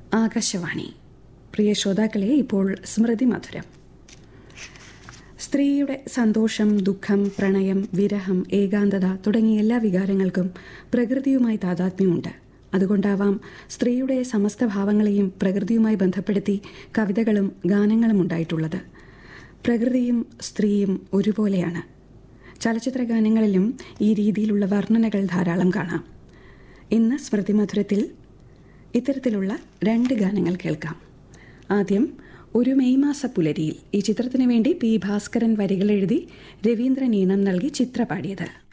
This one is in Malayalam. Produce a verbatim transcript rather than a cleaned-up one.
ആകാശവാണി. പ്രിയ ശ്രോതാക്കളെ, ഇപ്പോൾ സ്മൃതി മധുരം. സ്ത്രീയുടെ സന്തോഷം, ദുഃഖം, പ്രണയം, വിരഹം, ഏകാന്തത തുടങ്ങിയ എല്ലാ വികാരങ്ങൾക്കും പ്രകൃതിയുമായി താതാത്മ്യമുണ്ട്. അതുകൊണ്ടാവാം സ്ത്രീയുടെ സമസ്ത ഭാവങ്ങളെയും പ്രകൃതിയുമായി ബന്ധപ്പെടുത്തി കവിതകളും ഗാനങ്ങളും ഉണ്ടായിട്ടുള്ളത്. പ്രകൃതിയും സ്ത്രീയും ഒരുപോലെയാണ്. ചലച്ചിത്ര ഗാനങ്ങളിലും ഈ രീതിയിലുള്ള വർണ്ണനകൾ ധാരാളം കാണാം. ഇന്ന് സ്മൃതി മധുരത്തിൽ ഇത്തരത്തിലുള്ള രണ്ട് ഗാനങ്ങൾ കേൾക്കാം. ആദ്യം ഒരു മെയ് മാസ പുലരിയിൽ. ഈ ചിത്രത്തിനു വേണ്ടി പി ഭാസ്കരൻ വരികൾ എഴുതി രവീന്ദ്രൻ ഈണം നൽകി ചിത്ര പാടിയത്.